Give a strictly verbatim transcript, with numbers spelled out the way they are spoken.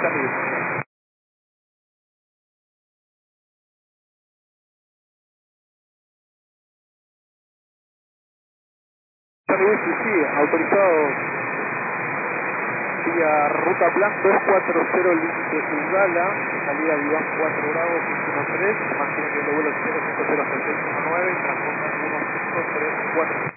Entendido. Charlie Whiskey, sí, autorizado vía ruta plan dos cuatro cero límite Ugala, salida Viván cuatro grados, uno tres, mantiene el vuelo cero cinco cero seis uno nueve, transporta uno cinco tres cuatro.